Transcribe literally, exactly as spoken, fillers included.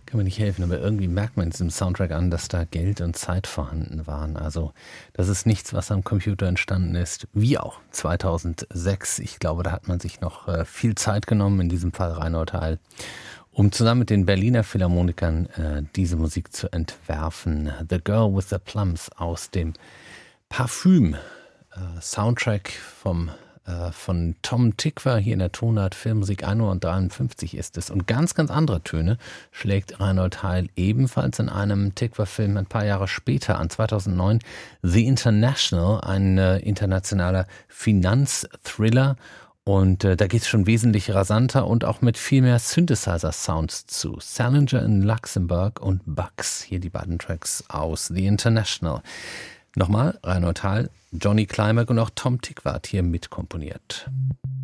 Kann mir nicht helfen, aber irgendwie merkt man in diesem Soundtrack an, dass da Geld und Zeit vorhanden waren. Also das ist nichts, was am Computer entstanden ist, wie auch zweitausendsechs. Ich glaube, da hat man sich noch äh, viel Zeit genommen, in diesem Fall Reinhold Heil, um zusammen mit den Berliner Philharmonikern äh, diese Musik zu entwerfen. The Girl with the Plums aus dem Parfüm äh, Soundtrack vom äh, von Tom Tykwer hier in der Tonart Filmmusik hundertdreiundfünfzig ist es. Und ganz, ganz andere Töne schlägt Reinhold Heil ebenfalls in einem Tykwer-Film ein paar Jahre später an, zweitausendneun, The International, ein äh, internationaler Finanzthriller. Und äh, da geht es schon wesentlich rasanter und auch mit viel mehr Synthesizer-Sounds zu. Salinger in Luxemburg und Bugs, hier die beiden Tracks aus The International. Nochmal, Reinhold Heil, Johnny Climack und auch Tom Tykwer hat hier mitkomponiert.